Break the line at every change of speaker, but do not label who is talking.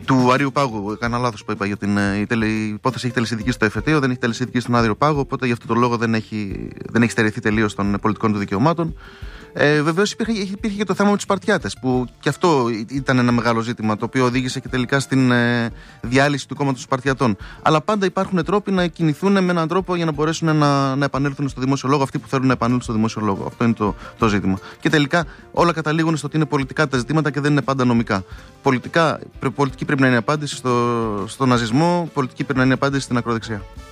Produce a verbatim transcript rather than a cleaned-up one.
Του Αρείου Πάγου, έκανα λάθος που είπα για την η τελε, η υπόθεση. Έχει τελεσίδικη στο εφετείο, δεν έχει τελεσίδικη στον Άριο Πάγο, οπότε γι' αυτό τον λόγο δεν έχει, δεν έχει στερηθεί τελείως των πολιτικών του δικαιωμάτων. Ε, Βεβαίως υπήρχε, υπήρχε και το θέμα με τους Σπαρτιάτες, που και αυτό ήταν ένα μεγάλο ζήτημα, το οποίο οδήγησε και τελικά στην ε, διάλυση του κόμματος των Σπαρτιατών. Αλλά πάντα υπάρχουν τρόποι να κινηθούν με έναν τρόπο για να μπορέσουν να, να επανέλθουν στο δημόσιο λόγο αυτοί που θέλουν να επανέλθουν στο δημόσιο λόγο. Αυτό είναι το, το ζήτημα. Και τελικά όλα καταλήγουν στο ότι είναι πολιτικά τα ζητήματα και δεν είναι πάντα νομικά. Πολιτικά, πολιτική πρέπει να είναι η απάντηση στο, στο ναζισμό, πολιτική πρέπει να είναι η απάντηση στην ακροδεξιά.